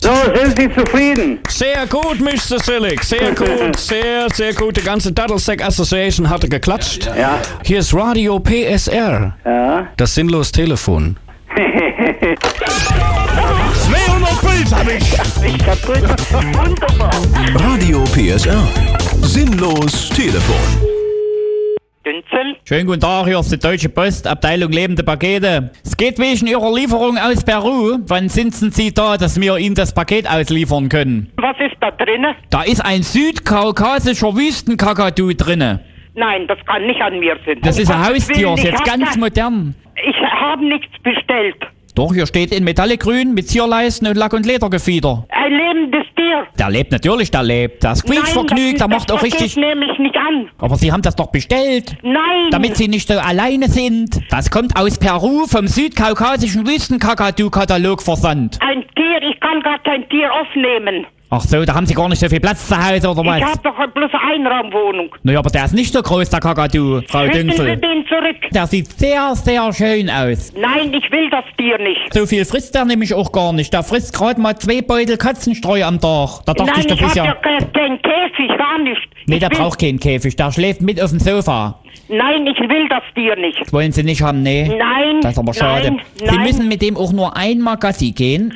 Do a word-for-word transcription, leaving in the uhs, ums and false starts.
So, sind Sie zufrieden? Sehr gut, Mister Sillig. Sehr gut, sehr, sehr gut. Die ganze Daddlestack Association hatte geklatscht. Ja. Hier ist Radio P S R. Ja. Das sinnlos Telefon. zweihundert Puls hab ich. Ich kaputt. Wunderbar. Radio P S R. Sinnlos Telefon. Dünzel? Schönen guten Tag, hier ist die Deutsche Post, Abteilung lebende Pakete. Es geht wegen Ihrer Lieferung aus Peru. Wann sind denn Sie da, dass wir Ihnen das Paket ausliefern können? Was ist da drinne? Da ist ein südkaukasischer Wüstenkakadu drinne. Nein, das kann nicht an mir sein. Das Um ist ein Gottes Haustier, Willen, ist ich jetzt hab ganz da- modern. Ich habe nichts bestellt. Doch, hier steht in Metallegrün mit Zierleisten und Lack- und Ledergefieder. Ein lebendes Tier. Der lebt natürlich, der lebt. Der ist Nein, quietschvergnügt, der das, macht auch das richtig... Das nehme ich nicht an. Aber Sie haben das doch bestellt. Nein. Damit Sie nicht so alleine sind. Das kommt aus Peru vom südkaukasischen Wüstenkakadu-Katalog versandt. Ein Tier, ich kann gar kein Tier aufnehmen. Ach so, da haben Sie gar nicht so viel Platz zu Hause, oder Ich was? habe doch bloß eine Einraumwohnung. Naja, aber der ist nicht so groß, der Kakadu, Frau Schicken Sie Dünzel. den zurück. Der sieht sehr, sehr schön aus. Nein, ich will das Tier nicht. So viel frisst der nämlich auch gar nicht. Der frisst gerade mal zwei Beutel Katzenstreu am Tag. Da dachte Nein, ich, das ich ist habe ja... ja kein, kein Käfig, gar nicht. Nee, Ich der will, braucht keinen Käfig. Der schläft mit auf dem Sofa. Nein, ich will das Tier nicht. Das wollen Sie nicht haben, nee. Nein, Das ist aber schade. nein, Sie nein. müssen mit dem auch nur einmal Gassi gehen.